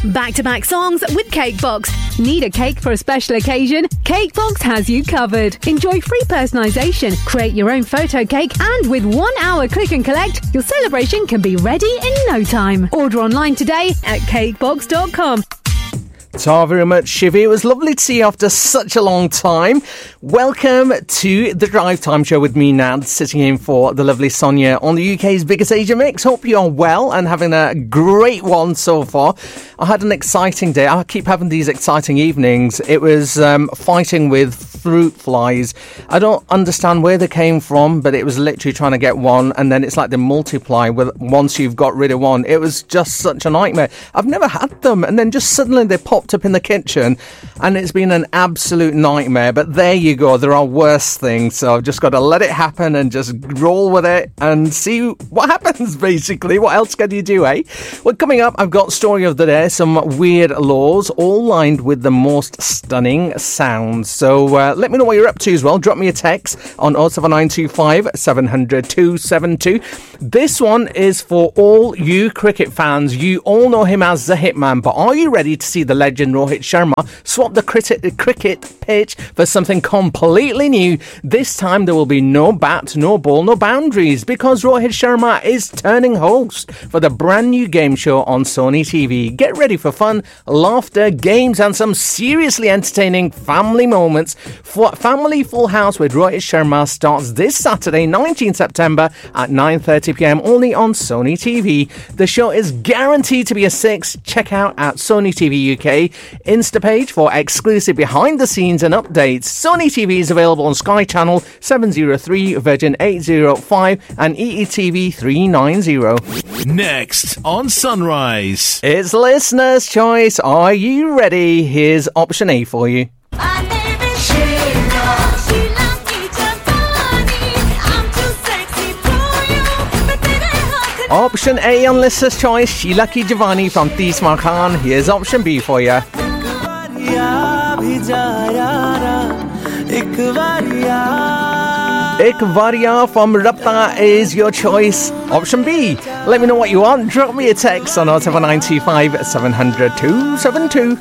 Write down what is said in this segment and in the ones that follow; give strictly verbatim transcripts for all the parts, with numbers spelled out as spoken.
Back-to-back songs with Cakebox. Need a cake for a special occasion? Cakebox has you covered. Enjoy free personalisation, create your own photo cake, and with one hour click and collect, your celebration can be ready in no time. Order online today at cakebox dot com. Ta very much, Shivy. It was lovely to see you after such a long time. Welcome to the Drive Time Show with me, Nad, sitting in for the lovely Sonia on the U K's biggest Asia Mix. Hope you're well and having a great one so far. I had an exciting day. I keep having these exciting evenings. It was um, fighting with fruit flies. I don't understand where they came from, but it was literally trying to get one, and then it's like they multiply with once you've got rid of one. It was just such a nightmare. I've never had them, and then just suddenly they pop up in the kitchen and it's been an absolute nightmare. But there you go, there are worse things, so I've just got to let it happen and just roll with it and see what happens. Basically, what else can you do, eh? Well, coming up, I've got story of the day, some weird laws, all lined with the most stunning sounds. So uh, let me know what you're up to as well. Drop me a text on oh seven nine two five seven hundred two seven two. This one is for all you cricket fans. You all know him as the Hitman, but are you ready to see the legend Rohit Sharma swap the cricket, cricket pitch for something completely new? This time there will be no bat, no ball, no boundaries, because Rohit Sharma is turning host for the brand new game show on Sony T V. Get ready for fun, laughter, games and some seriously entertaining family moments. Family Full House with Rohit Sharma starts this Saturday, nineteenth September at nine thirty p.m. only on Sony T V. The show is guaranteed to be a six. Check out at Sony T V U K Insta page for exclusive behind the scenes and updates. Sony T V is available on Sky Channel seven oh three, Virgin eight oh five and E E T V three ninety. Next on Sunrise, it's listener's choice. Are you ready? Here's option A for you. Option A on listener's choice, Sheila Ki Jawani from Tisma Khan. Here's option B for you. Ik Varia from Rapta is your choice. Option B. Let me know what you want. Drop me a text on oh seven nine two five seven hundred two seven two.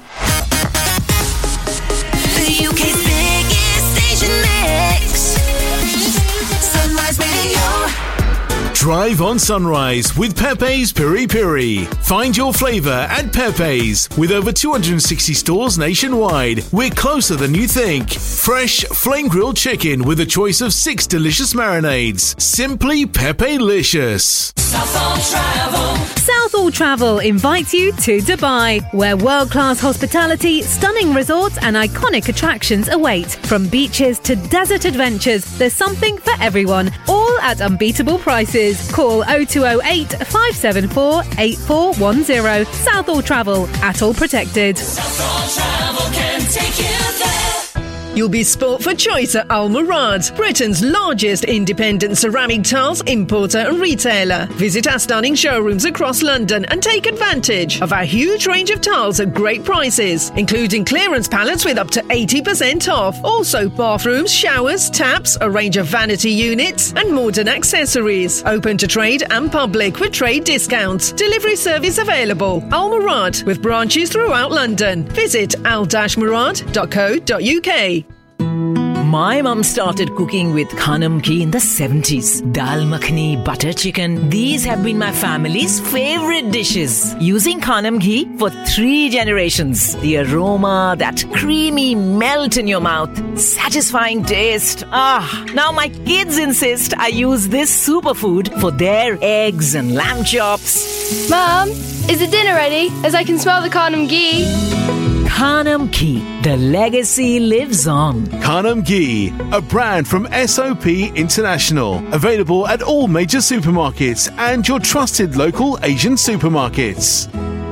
Drive on Sunrise with Pepe's Piri Piri. Find your flavour at Pepe's. With over two hundred sixty stores nationwide, we're closer than you think. Fresh flame-grilled chicken with a choice of six delicious marinades. Simply Pepe-licious. Southall Travel. Southall Travel invites you to Dubai, where world-class hospitality, stunning resorts and iconic attractions await. From beaches to desert adventures, there's something for everyone, all at unbeatable prices. Call oh two oh eight, five seven four, eight four one oh. Southall Travel, Atoll Protected. Southall Travel can take you there. You'll be sport for choice at Al Murad, Britain's largest independent ceramic tiles importer and retailer. Visit our stunning showrooms across London and take advantage of our huge range of tiles at great prices, including clearance pallets with up to eighty percent off. Also bathrooms, showers, taps, a range of vanity units and modern accessories. Open to trade and public with trade discounts. Delivery service available. Al Murad, with branches throughout London. Visit al murad dot co dot uk. My mum started cooking with Khanam ghee in the seventies. Dal makhani, butter chicken. These have been my family's favorite dishes. Using Khanam ghee for three generations. The aroma, that creamy melt in your mouth. Satisfying taste. Ah, now my kids insist I use this superfood for their eggs and lamb chops. Mum, is the dinner ready? As I can smell the Khanam ghee. Khanam ghee. The legacy lives on. Khanam ghee, a brand from S O P International. Available at all major supermarkets and your trusted local Asian supermarkets.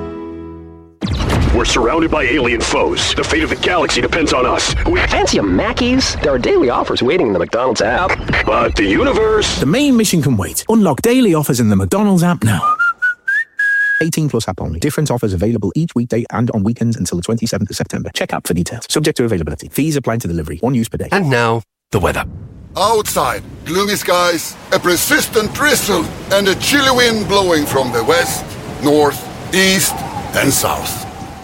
We're surrounded by alien foes. The fate of the galaxy depends on us. We fancy a Mackey's? There are daily offers waiting in the McDonald's app. But the universe... The main mission can wait. Unlock daily offers in the McDonald's app now. eighteen plus app only. Different offers available each weekday and on weekends until the twenty-seventh of September. Check app for details. Subject to availability. Fees apply to delivery. One use per day. And now, the weather. Outside, gloomy skies, a persistent drizzle, and a chilly wind blowing from the west, north, east, and south.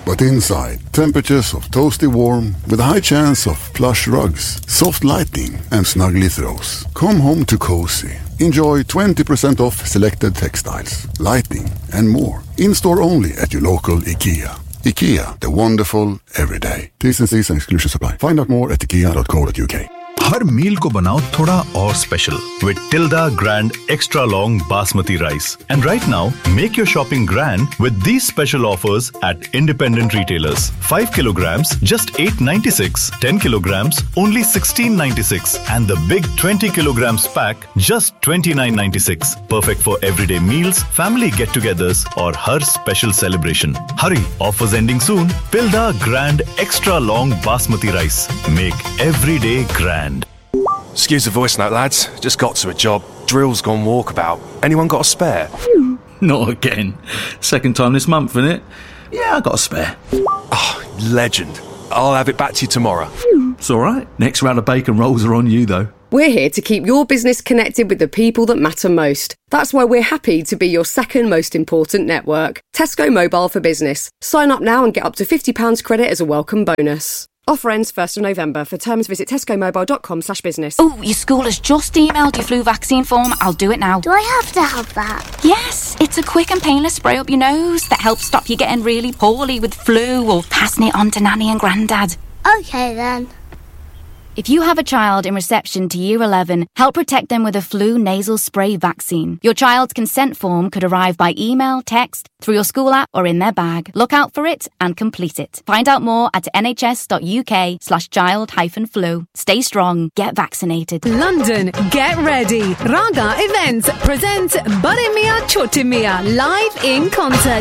But inside, temperatures of toasty warm with a high chance of plush rugs, soft lighting and snuggly throws. Come home to cozy. Enjoy twenty percent off selected textiles, lighting and more. In-store only at your local IKEA. IKEA, the wonderful everyday. T's and C's and exclusions apply. Find out more at ikea dot co dot uk. हर मील को बनाओ थोड़ा और special with Tilda Grand Extra Long Basmati Rice. And right now, make your shopping grand with these special offers at independent retailers. five kilograms, just eight ninety-six. ten kilograms, only sixteen ninety-six. And the big twenty kilograms pack, just twenty-nine ninety-six. Perfect for everyday meals, family get-togethers, or her special celebration. Hurry, offers ending soon. Tilda Grand Extra Long Basmati Rice. Make every day grand. Excuse the voice note, lads. Just got to a job. Drill's gone walkabout. Anyone got a spare? Not again. Second time this month, innit? Yeah, I got a spare. Oh, legend. I'll have it back to you tomorrow. It's all right. Next round of bacon rolls are on you, though. We're here to keep your business connected with the people that matter most. That's why we're happy to be your second most important network. Tesco Mobile for Business. Sign up now and get up to fifty pounds credit as a welcome bonus. Offer ends first of November. For terms, visit tescomobile.com slash business. Oh, your school has just emailed your flu vaccine form. I'll do it now. Do I have to have that? Yes, it's a quick and painless spray up your nose that helps stop you getting really poorly with flu or passing it on to Nanny and Grandad. Okay then. If you have a child in reception to Year eleven, help protect them with a flu nasal spray vaccine. Your child's consent form could arrive by email, text, through your school app or in their bag. Look out for it and complete it. Find out more at nhs.uk slash child hyphen flu. Stay strong, get vaccinated. London, get ready. Raga Events presents Bade Mia Choti Mia live in concert.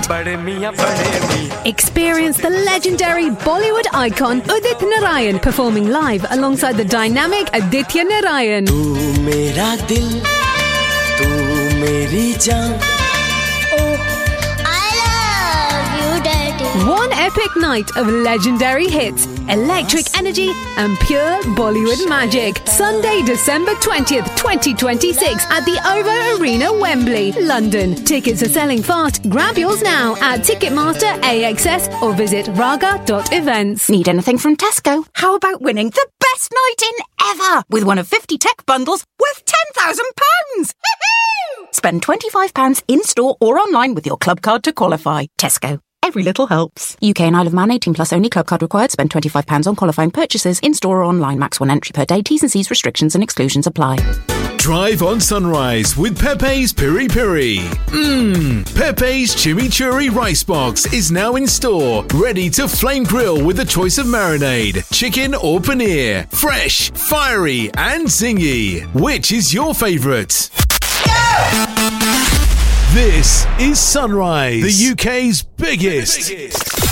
Experience the legendary Bollywood icon Udit Narayan performing live alongside the dynamic Aditya Narayan. Tu mera dil, tu meri jaan. One epic night of legendary hits, electric energy and pure Bollywood magic. Sunday, December twentieth, twenty twenty-six at the OVO Arena, Wembley, London. Tickets are selling fast. Grab yours now at Ticketmaster, A X S or visit raga dot events. Need anything from Tesco? How about winning the best night in ever with one of fifty tech bundles worth ten thousand pounds? Spend twenty-five pounds in-store or online with your club card to qualify. Tesco. Every little helps. U K and Isle of Man, eighteen plus only. Club card required. Spend twenty-five pounds on qualifying purchases in-store or online. Max one entry per day. T's and C's restrictions and exclusions apply. Drive on Sunrise with Pepe's Piri Piri. Mmm, Pepe's Chimichurri Rice Box is now in store, ready to flame grill with a choice of marinade, chicken or paneer. Fresh, fiery and zingy. Which is your favourite? This is Sunrise, the U K's biggest, biggest.